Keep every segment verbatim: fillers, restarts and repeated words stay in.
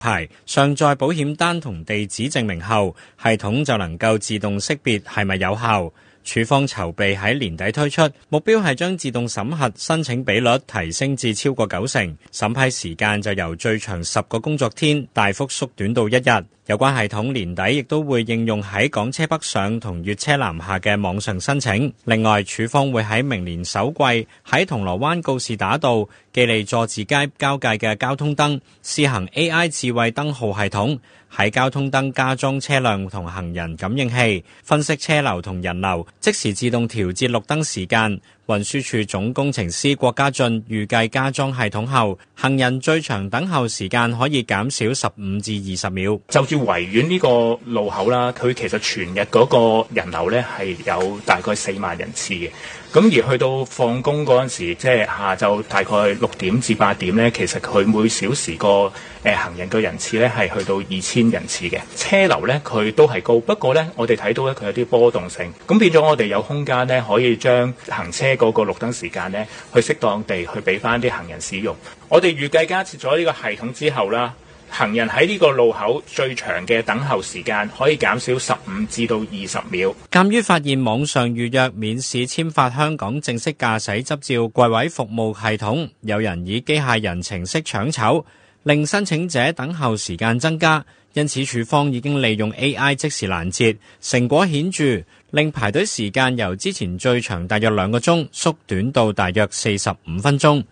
牌，上載保險單同地址證明後，系統就能夠自動識別係咪有效。署方籌備喺年底推出，目標係將自動審核申請比率提升至超過九成，審批時間就由最長十個工作天大幅縮短到一日。有關系統年底亦都會應用喺港車北上同粵車南下嘅網上申請。另外，署方會喺明年首季喺銅鑼灣告士打道、記利佐治街交界嘅交通燈試行 A I 智慧燈號系統，喺交通燈加裝車輛同行人感應器，分析車流同人流，即時自動調節綠燈時間。運輸署總工程師郭家俊預計加裝系統後，行人最長等候時間可以減少十五至二十秒。 就住維園呢個路口啦，佢其實全日嗰個人流呢係有大概四萬人次嘅。咁而去到放工嗰陣時，即係下晝大概六點至八點呢，其實佢每小時個誒行人嘅人次呢係去到二千人次嘅。車流呢，佢都係高，不過呢，我哋睇到呢，佢有啲波動性，咁變咗我哋有空間呢，可以將行車嗰個綠燈時間呢，去適當地去俾翻啲行人使用。我哋預計加設咗呢個系統之後啦，行人喺呢個路口最長嘅等候時間可以減少十五至到二十秒。 鑑於發現網上預約免試簽發香港正式駕駛執照櫃位服務系統，有人以機械人程式搶籌，令申請者等候時間增加，因此署方已經利用 A I 即時攔截，成果顯著，令排隊時間由之前最長大約兩個鐘縮短到大約四十五分鐘。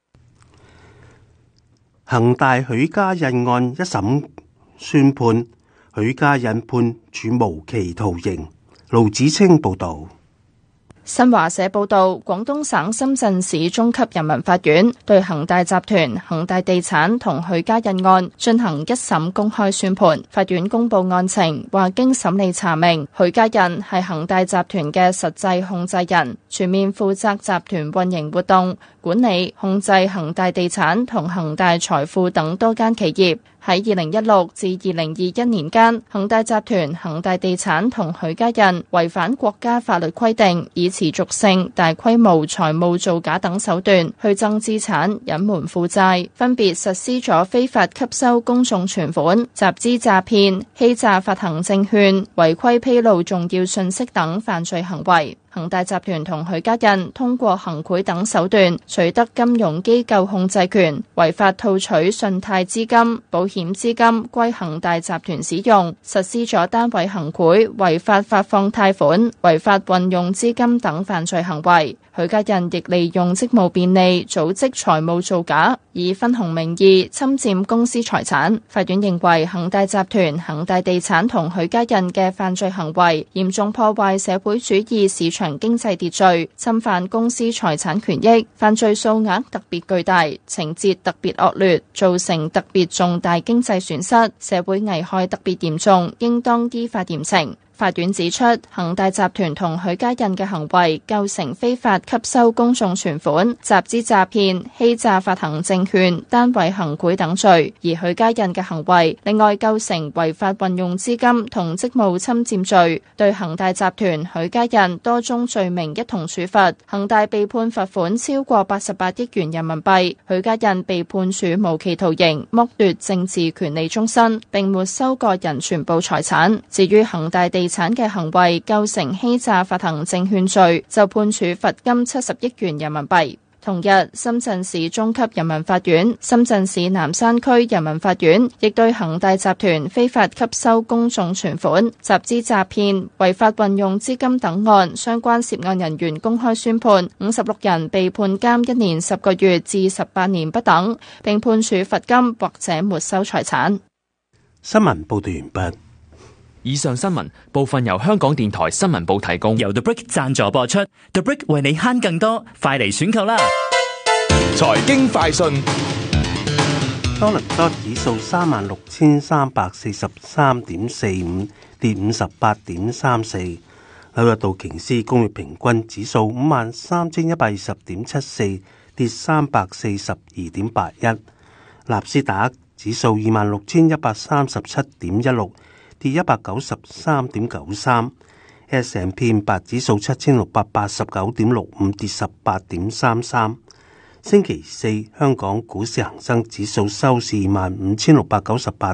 恒大許家印案一審宣判，許家印判處無期徒刑。盧子清報道。 新華社報道，廣東省深圳市中級人民法院對恒大集團、恒大地產同許家印案進行一審公開宣判。法院公布案情，話經審理查明，許家印係恒大集團嘅實際控制人，全面負責集團運營活動、管理、控制恒大地產同恒大財富等多間企業。喺二零一六至二零二一年間，恒大集團、恒大地產同許家印違反國家法律規定，以持續性大規模財務造假等手段虛增資產、隱瞞負債，分別實施咗非法吸收公眾存款、集資詐騙、欺詐發行證券、違規披露重要信息等犯罪行為。恒大集團同許家印通過行賄等手段取得金融機構控制權，違法套取信貸資金、保險資金歸恒大集團使用，實施咗單位行賄、違法發放貸款、違法運用資金等犯罪行為。許家印亦利用職務便利組織財務造假，以分紅名義侵佔公司財產。法院認為恒大集團、恒大地產同許家印嘅犯罪行為嚴重破壞社會主義市場經濟秩序，侵犯公司財產權益，犯罪數額特別巨大，情節特別惡劣，造成特別重大經濟損失，社會危害特別嚴重，應當依法嚴懲。法院指出，恒大集團同許家印嘅行為構成非法吸收公眾存款、集資詐騙、欺詐發行證券、單位行賄等罪；而許家印嘅行為另外構成違法運用資金同職務侵佔罪，對恒大集團、許家印多宗罪名一同處罰。恒大被判罰款超過八十八億元人民幣，許家印被判處無期徒刑，剝奪政治權利終身，並沒收個人全部財產。至於恒大地地產嘅行為構成欺詐發行證券罪，就判處罰金七十億元人民幣。同日，深圳市中級人民法院、深圳市南山區人民法院亦對恒大集團非法吸收公眾存款、集資詐騙、違法運用資金等案相關涉案人員公開宣判，五十六人被判監一年十個月至十八年不等，並判處罰金或者沒收財產。 新聞報道完畢。 以上新聞部分由香港電台新聞部提供， 由 The Brick 贊助播出。The Brick 為你慳更多，快嚟選購啦！ 財經快訊， 多倫多指數三萬六千三百四十三點四五，跌五十八點三四。紐約道瓊斯工業平均指數五萬三千一百二十點七四，跌三百四十二點八一。納斯達克指數二萬六千一百三十七點一六。跌一百九十三點九三。S and P 五百指數七千六百八十九點六五，跌十八點三三。 星期四香港股市恒生指數收市二萬五千六百九十八